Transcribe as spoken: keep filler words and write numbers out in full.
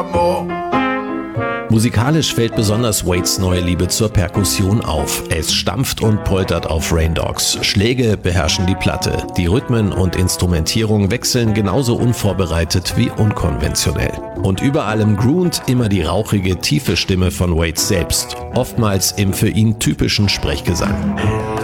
more. Musikalisch fällt besonders Wades neue Liebe zur Perkussion auf. Es stampft und poltert auf Rain Dogs. Schläge beherrschen die Platte. Die Rhythmen und Instrumentierung wechseln genauso unvorbereitet wie unkonventionell. Und über allem groont immer die rauchige, tiefe Stimme von Wade selbst. Oftmals im für ihn typischen Sprechgesang.